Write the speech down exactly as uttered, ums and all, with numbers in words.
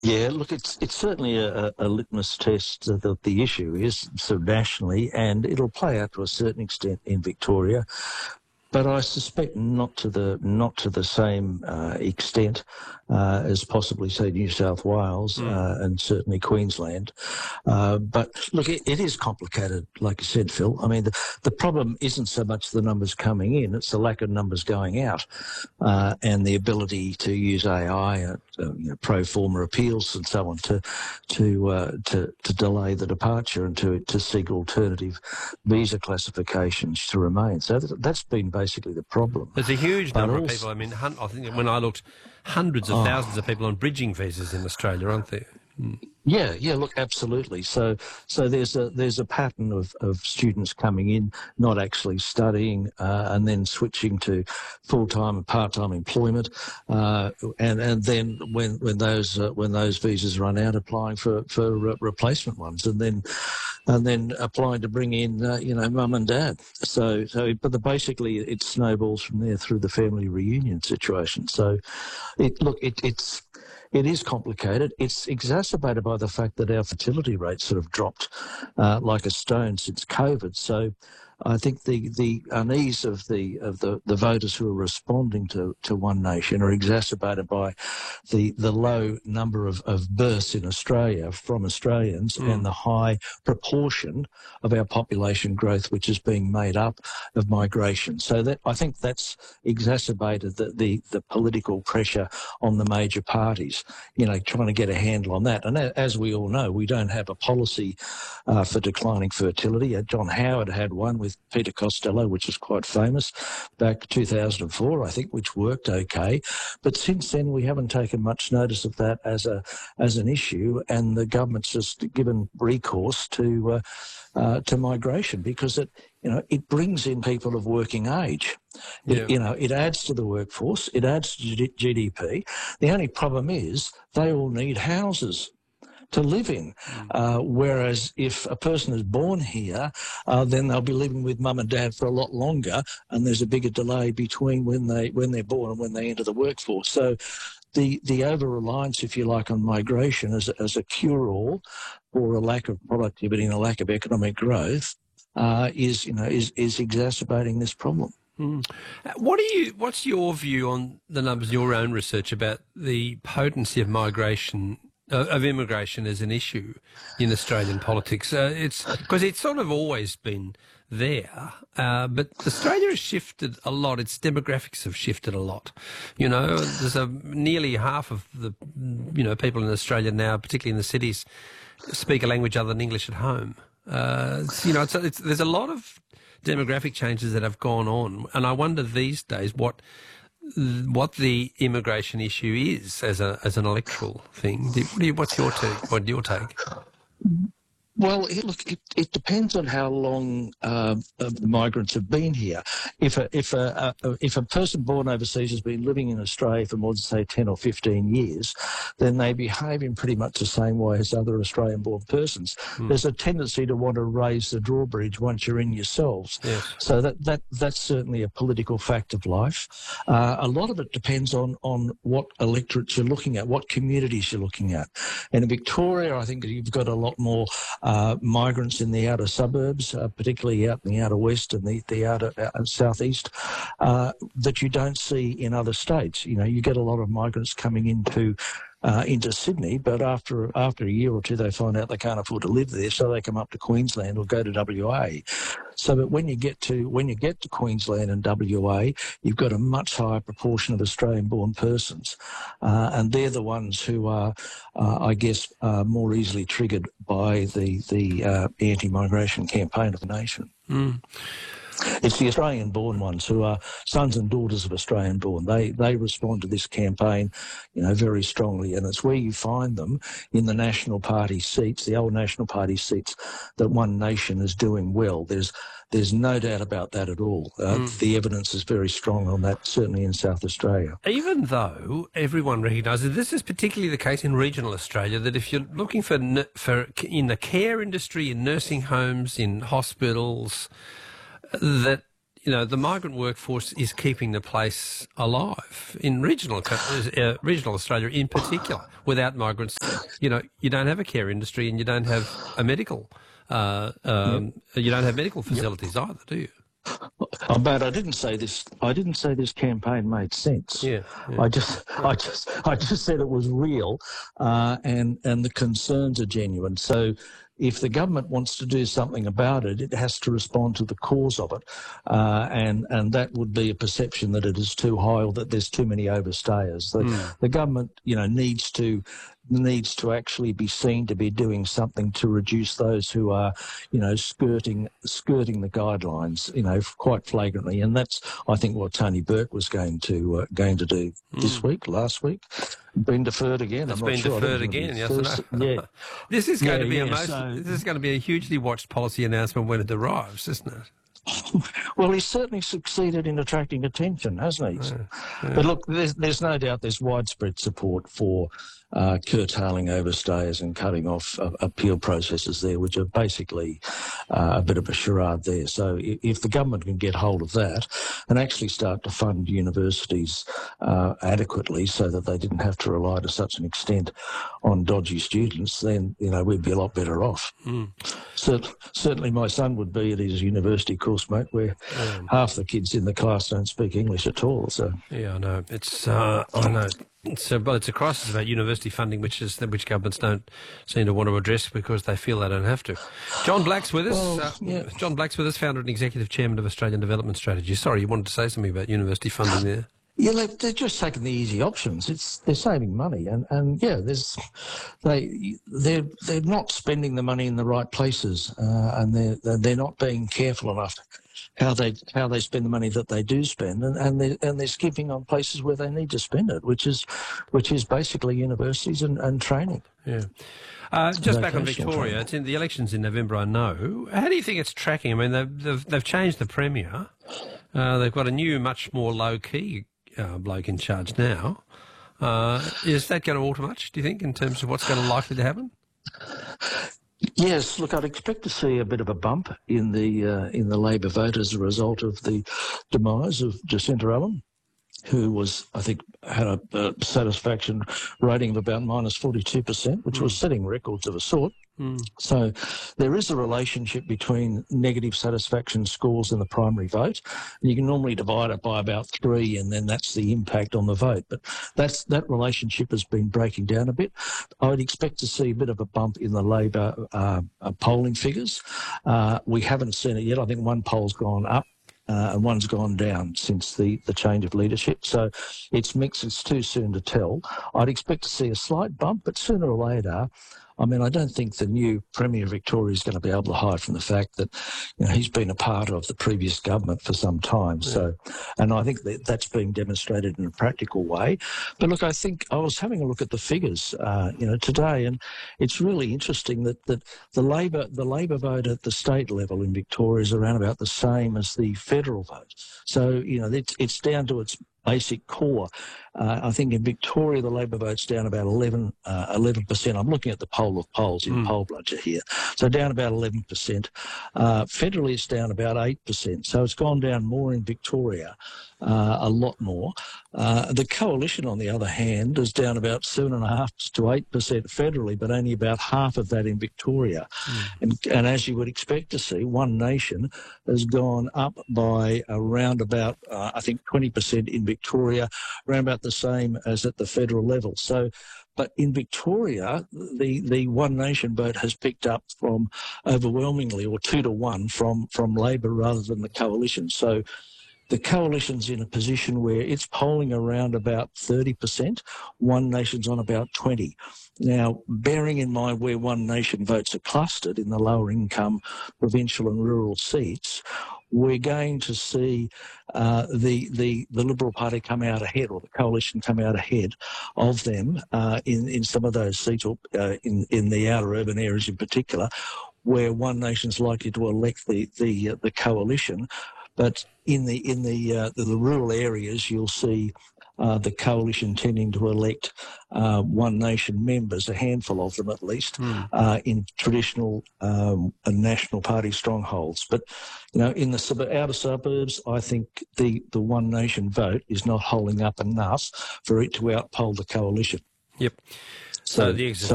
Yeah, look, it's it's certainly a, a litmus test that the, the issue is so nationally, and it'll play out to a certain extent in Victoria. But I suspect not to the not to the same uh, extent uh, as possibly, say, New South Wales Mm. uh, and certainly Queensland. Uh, but look, it, it is complicated, like you said, Phil. I mean, the, the problem isn't so much the numbers coming in; it's the lack of numbers going out, uh, and the ability to use A I, uh, uh, you know, pro forma appeals, and so on, to to uh, to to delay the departure and to to seek alternative visa classifications to remain. So that, that's been basically the problem. There's a huge But number of also, people. I mean, hun- I think when I looked, hundreds of thousands of people on bridging visas in Australia, aren't there? Mm. yeah, yeah. Look, absolutely. So, so there's a there's a pattern of, of students coming in, not actually studying, uh, and then switching to full time and part time employment, uh, and and then when when those uh, when those visas run out, applying for for re- replacement ones, and then and then applying to bring in uh, you know mum and dad. So so, but the, basically it snowballs from there through the family reunion situation. So, it look it it's. It is complicated. It's exacerbated by the fact that our fertility rate sort of dropped uh, like a stone since COVID. So I think the, the unease of the of the, the voters who are responding to, to One Nation are exacerbated by the the low number of, of births in Australia from Australians Mm. and the high proportion of our population growth which is being made up of migration. So that I think that's exacerbated the, the, the political pressure on the major parties, you know, trying to get a handle on that. And as we all know, we don't have a policy uh, for declining fertility. Uh, John Howard had one with Peter Costello, which is quite famous, back two thousand four, I think, which worked okay. But since then, we haven't taken much notice of that as a as an issue, and the government's just given recourse to uh, uh, to migration because it, you know, it brings in people of working age. Yeah. It, you know, it adds to the workforce, it adds to G D P. The only problem is they all need houses to live in. Mm. Uh, whereas if a person is born here, uh, then they'll be living with mum and dad for a lot longer, and there's a bigger delay between when they when they're born and when they enter the workforce. So the the over reliance, if you like, on migration as as a cure all for a lack of productivity and a lack of economic growth uh, is you know is is exacerbating this problem. Mm. What do you? What's your view on the numbers? Your own research about the potency of migration, uh, of immigration as an issue in Australian politics? Uh, it's because it's sort of always been there, uh, but Australia has shifted a lot. Its demographics have shifted a lot. You know, there's a nearly half of the you know people in Australia now, particularly in the cities, speak a language other than English at home. Uh, it's, you know, it's, it's, there's a lot of demographic changes that have gone on, and I wonder these days what what the immigration issue is as a as an electoral thing. What do you, what's your take? What your take? Well, it, look, it, it depends on how long uh, the migrants have been here. If a if a, a if a person born overseas has been living in Australia for more than say ten or fifteen years, then they behave in pretty much the same way as other Australian-born persons. Hmm. There's a tendency to want to raise the drawbridge once you're in yourselves. Yes. So that that that's certainly a political fact of life. Uh, a lot of it depends on on what electorates you're looking at, what communities you're looking at. And in Victoria, I think you've got a lot more Uh, migrants in the outer suburbs, uh, particularly out in the outer west and the, the outer uh, southeast, uh, that you don't see in other states. You know, you get a lot of migrants coming into uh, into Sydney, but after after a year or two, they find out they can't afford to live there, so they come up to Queensland or go to W A. So that when you get to when you get to Queensland and W A, you've got a much higher proportion of Australian-born persons, uh, and they're the ones who are, uh, I guess, uh, more easily triggered by the the uh, anti-migration campaign of the nation. Mm. It's the Australian-born ones who are sons and daughters of Australian-born. They they respond to this campaign, you know, very strongly, and it's where you find them in the National Party seats, the old National Party seats, that One Nation is doing well. There's there's no doubt about that at all. Uh, Mm. The evidence is very strong on that, certainly in South Australia. Even though everyone recognises, this is particularly the case in regional Australia, that if you're looking for for in the care industry, in nursing homes, in hospitals, that you know, the migrant workforce is keeping the place alive in regional uh, regional Australia in particular. Without migrants, you know, you don't have a care industry and you don't have a medical, uh, um, yep. you don't have medical facilities yep. either, do you? Oh, but I didn't say this. I didn't say this campaign made sense. Yeah, yeah. I just, I just, I just said it was real, uh, and and the concerns are genuine. So, if the government wants to do something about it, it has to respond to the cause of it, uh, and and that would be a perception that it is too high or that there's too many overstayers. The, mm. the government, you know, needs to needs to actually be seen to be doing something to reduce those who are, you know, skirting skirting the guidelines, you know, quite flagrantly. And that's, I think, what Tony Burke was going to uh, going to do mm. this week, last week. Been deferred again. It's I'm been not sure. deferred again. Yes, first, no. yeah. This is going yeah, to be yeah, a most, so, this is going to be a hugely watched policy announcement when it arrives, isn't it? Well, he's certainly succeeded in attracting attention, hasn't he? Yeah, yeah. But look, there's, there's no doubt there's widespread support for uh, curtailing overstayers and cutting off uh, appeal processes there, which are basically uh, a bit of a charade there. So if, if the government can get hold of that and actually start to fund universities uh, adequately so that they didn't have to rely to such an extent on dodgy students, then, you know, we'd be a lot better off. Mm. So, certainly my son would be at his university course, mate, where um, half the kids in the class don't speak English at all. So yeah, I know. It's, uh, I know. It's a, but it's a crisis about university funding, which is which governments don't seem to want to address because they feel they don't have to. John Black's with us. Well, uh, yeah. John Black's with us, founder and executive chairman of Australian Development Strategy. Sorry, you wanted to say something about university funding there. Yeah, they, they're just taking the easy options. It's they're saving money, and, and yeah, there's they they're they're not spending the money in the right places, uh, and they're they're not being careful enough how they how they spend the money that they do spend, and and they and they're skipping on places where they need to spend it, which is which is basically universities and, and training. Yeah. Uh, just back on Victoria, it's in the elections in November, I know. How do you think it's tracking? I mean, they've they've, they've changed the premier. Uh, they've got a new, much more low key uh, bloke in charge now. Uh, is that going to alter much, do you think, in terms of what's going to likely to happen? Yes, look, I'd expect to see a bit of a bump in the uh, in the Labor vote as a result of the demise of Jacinta Allen, who was, I think, had a, a satisfaction rating of about minus forty-two percent, which mm. was setting records of a sort. Mm. So there is a relationship between negative satisfaction scores and the primary vote. And you can normally divide it by about three, and then that's the impact on the vote. But that's that relationship has been breaking down a bit. I would expect to see a bit of a bump in the Labor uh, uh, polling figures. Uh, we haven't seen it yet. I think one poll's gone up. Uh, and one's gone down since the, the change of leadership. So it's mixed. It's too soon to tell. I'd expect to see a slight bump, but sooner or later, I mean, I don't think the new Premier of Victoria is going to be able to hide from the fact that, you know, he's been a part of the previous government for some time. Yeah. So, and I think that that's being demonstrated in a practical way. But look, I think I was having a look at the figures, uh, you know, today, and it's really interesting that, that the Labor the Labor vote at the state level in Victoria is around about the same as the federal vote. So, you know, it's, it's down to its basic core. Uh, I think in Victoria, the Labor vote's down about eleven, uh, eleven percent. I'm looking at the poll of polls in mm. Poll Bludger here. So down about eleven percent. Uh, federally, it's down about eight percent. So it's gone down more in Victoria, uh, a lot more. Uh, the Coalition, on the other hand, is down about seven point five to eight percent federally, but only about half of that in Victoria. Mm. And, and as you would expect to see, One Nation has gone up by around about, uh, I think, twenty percent in Victoria, around about the same as at the federal level. So, but in Victoria, the, the One Nation vote has picked up from overwhelmingly, or two to one, from, from Labor rather than the Coalition. So the Coalition's in a position where it's polling around about thirty percent. One Nation's on about twenty. Now, bearing in mind where One Nation votes are clustered in the lower income provincial and rural seats, we're going to see uh, the, the the Liberal Party come out ahead, or the Coalition come out ahead of them uh, in, in some of those seats, or uh, in, in the outer urban areas in particular, where One Nation's likely to elect the, the, uh, the Coalition. But in the in the, uh, the the rural areas, you'll see uh, the coalition tending to elect uh, One Nation members, a handful of them at least, mm. uh, in traditional um, and National Party strongholds. But, you know, in the sub- outer suburbs, I think the, the One Nation vote is not holding up enough for it to outpoll the coalition. Yep. So, so the exercise